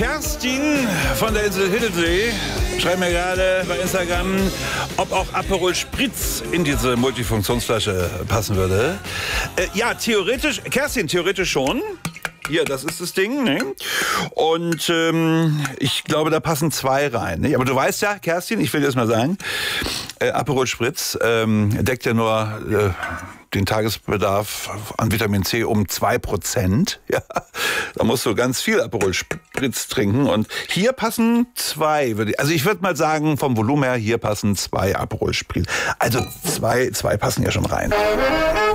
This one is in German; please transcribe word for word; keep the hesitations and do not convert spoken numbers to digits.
Kerstin von der Insel Hiddensee schreibt mir gerade bei Instagram, ob auch Aperol Spritz in diese Multifunktionsflasche passen würde. Äh, ja, theoretisch, Kerstin, theoretisch schon. Hier, das ist das Ding, ne? Und ähm, ich glaube, da passen zwei rein. Ne? Aber du weißt ja, Kerstin, ich will dir das mal sagen, äh, Aperol Spritz ähm, deckt ja nur äh, den Tagesbedarf an Vitamin C um zwei Prozent. Ja, da musst du ganz viel Aperol Spritz trinken. Und hier passen zwei. Also ich würde mal sagen, vom Volumen her, hier passen zwei Aperol Spritz. Also zwei, zwei passen ja schon rein.